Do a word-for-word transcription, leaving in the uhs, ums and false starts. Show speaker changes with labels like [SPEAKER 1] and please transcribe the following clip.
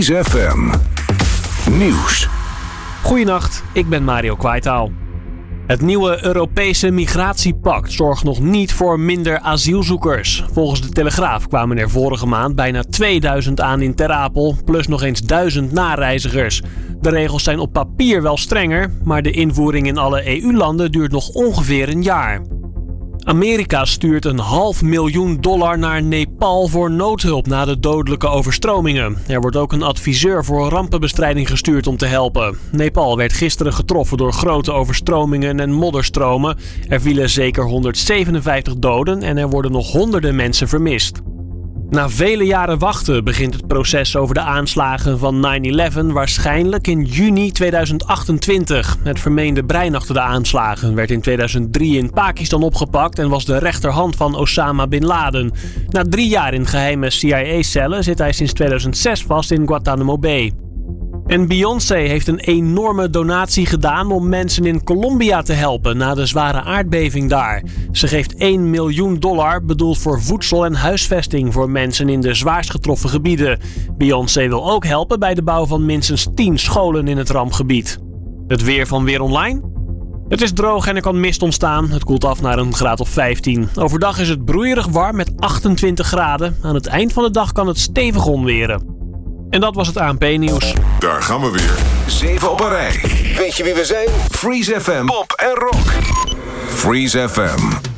[SPEAKER 1] Freeze F M Nieuws.
[SPEAKER 2] Goedenacht, ik ben Mario Kwaitaal. Het nieuwe Europese migratiepact zorgt nog niet voor minder asielzoekers. Volgens de Telegraaf kwamen er vorige maand bijna tweeduizend aan in Ter Apel, plus nog eens duizend nareizigers. De regels zijn op papier wel strenger, maar de invoering in alle E U-landen duurt nog ongeveer een jaar. Amerika stuurt een half miljoen dollar naar Nepal voor noodhulp na de dodelijke overstromingen. Er wordt ook een adviseur voor rampenbestrijding gestuurd om te helpen. Nepal werd gisteren getroffen door grote overstromingen en modderstromen. Er vielen zeker honderdzevenenvijftig doden en er worden nog honderden mensen vermist. Na vele jaren wachten begint het proces over de aanslagen van nine eleven waarschijnlijk in juni tweeduizend achtentwintig. Het vermeende brein achter de aanslagen werd in tweeduizend drie in Pakistan opgepakt en was de rechterhand van Osama Bin Laden. Na drie jaar in geheime C I A-cellen zit hij sinds tweeduizend zes vast in Guantanamo Bay. En Beyoncé heeft een enorme donatie gedaan om mensen in Colombia te helpen na de zware aardbeving daar. Ze geeft één miljoen dollar bedoeld voor voedsel en huisvesting voor mensen in de zwaarst getroffen gebieden. Beyoncé wil ook helpen bij de bouw van minstens tien scholen in het rampgebied. Het weer van Weer Online? Het is droog en er kan mist ontstaan. Het koelt af naar een graad of vijftien. Overdag is het broeierig warm met achtentwintig graden. Aan het eind van de dag kan het stevig onweren. En dat was het A N P-nieuws.
[SPEAKER 1] Daar gaan we weer. Zeven op een rij. Weet je wie we zijn? Freeze F M, pop en rock. Freeze F M.